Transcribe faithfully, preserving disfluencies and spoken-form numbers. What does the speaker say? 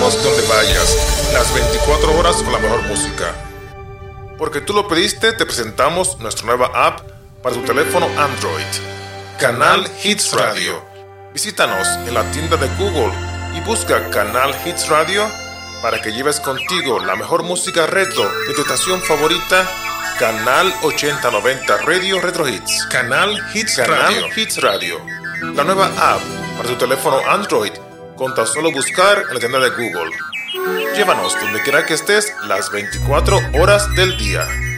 vayamos donde vayas, las veinticuatro horas con la mejor música. Porque tú lo pediste, te presentamos nuestra nueva app para tu teléfono Android, Canal Hits Radio. Visítanos en la tienda de Google y busca Canal Hits Radio para que lleves contigo la mejor música retro de tu estación favorita, Canal ochenta noventa Radio Retro Hits. Canal Hits Canal Radio. Hits Radio. La nueva app para tu teléfono Android con tan solo buscar en la tienda de Google. Llévanos donde quiera que estés las veinticuatro horas del día.